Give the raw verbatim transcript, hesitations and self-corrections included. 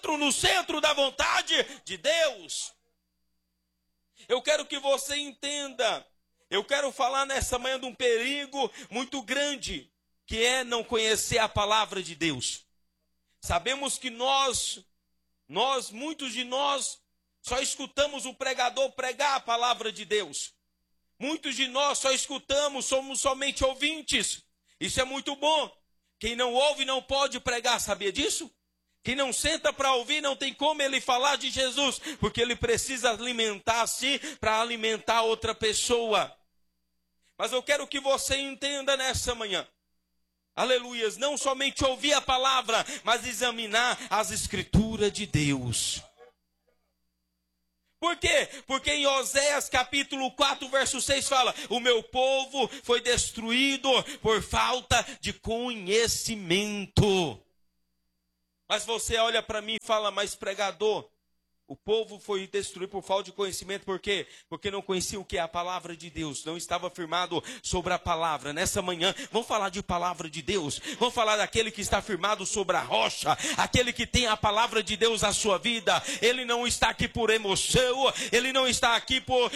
entro no centro da vontade de Deus. Eu quero que você entenda, eu quero falar nessa manhã de um perigo muito grande, que é não conhecer a palavra de Deus. Sabemos que nós, nós, muitos de nós, só escutamos o pregador pregar a palavra de Deus. Muitos de nós só escutamos, somos somente ouvintes. Isso é muito bom. Quem não ouve não pode pregar, sabia disso? Quem não senta para ouvir não tem como ele falar de Jesus, porque ele precisa alimentar-se para alimentar outra pessoa. Mas eu quero que você entenda nessa manhã, aleluias, não somente ouvir a palavra, mas examinar as escrituras de Deus. Por quê? Porque em Oséias capítulo quatro, verso seis fala: o meu povo foi destruído por falta de conhecimento. Mas você olha para mim e fala: mas pregador, o povo foi destruído por falta de conhecimento, por quê? Porque não conhecia o que é a palavra de Deus, não estava firmado sobre a palavra. Nessa manhã, vamos falar de palavra de Deus, vamos falar daquele que está firmado sobre a rocha, aquele que tem a palavra de Deus na sua vida. Ele não está aqui por emoção, ele não está aqui por